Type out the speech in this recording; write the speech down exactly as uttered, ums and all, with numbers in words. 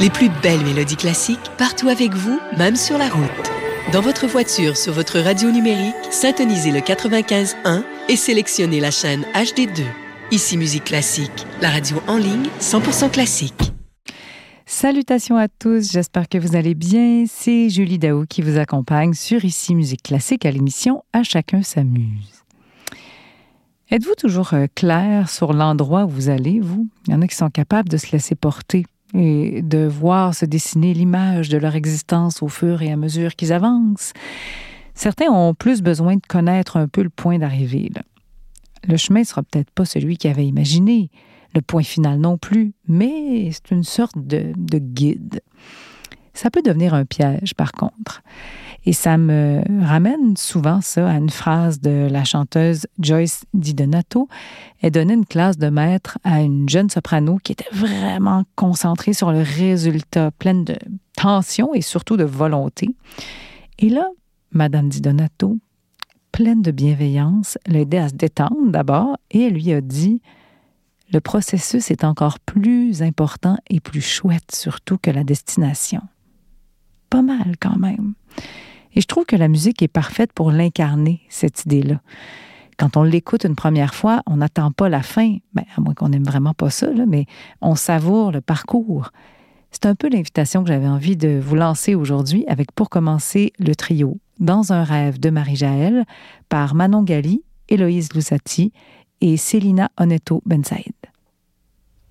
Les plus belles mélodies classiques, partout avec vous, même sur la route. Dans votre voiture, sur votre radio numérique, syntonisez le quatre-vingt-quinze un et sélectionnez la chaîne H D deux. Ici Musique Classique, la radio en ligne cent pour cent classique. Salutations à tous, j'espère que vous allez bien. C'est Julie Daou qui vous accompagne sur Ici Musique Classique à l'émission À chacun s'amuse. Êtes-vous toujours clair sur l'endroit où vous allez, vous? Il y en a qui sont capables de se laisser porter et de voir se dessiner l'image de leur existence au fur et à mesure qu'ils avancent. Certains ont plus besoin de connaître un peu le point d'arrivée, là. Le chemin ne sera peut-être pas celui qu'ils avaient imaginé, le point final non plus, mais c'est une sorte de, de guide. Ça peut devenir un piège, par contre. Et ça me ramène souvent ça à une phrase de la chanteuse Joyce DiDonato. Elle donnait une classe de maître à une jeune soprano qui était vraiment concentrée sur le résultat, pleine de tension et surtout de volonté. Et là, Madame DiDonato, pleine de bienveillance, l'a aidée à se détendre d'abord et elle lui a dit « Le processus est encore plus important et plus chouette surtout que la destination. » Pas mal quand même. Et je trouve que la musique est parfaite pour l'incarner, cette idée-là. Quand on l'écoute une première fois, on n'attend pas la fin, ben, à moins qu'on n'aime vraiment pas ça, là, mais on savoure le parcours. C'est un peu l'invitation que j'avais envie de vous lancer aujourd'hui avec pour commencer le trio « Dans un rêve » de Marie-Jaël par Manon Gali, Héloïse Lousati et Célina Oneto Bensaïd.